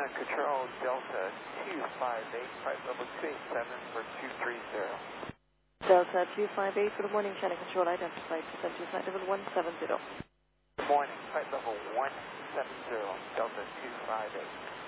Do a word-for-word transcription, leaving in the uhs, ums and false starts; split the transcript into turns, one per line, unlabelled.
Control, Delta two five eight, flight level two eight seven for two three zero.
Delta two five eight, good morning, Channel Control, identified to two flight level one seven zero.
Good morning, flight level one seven zero, Delta two five eight.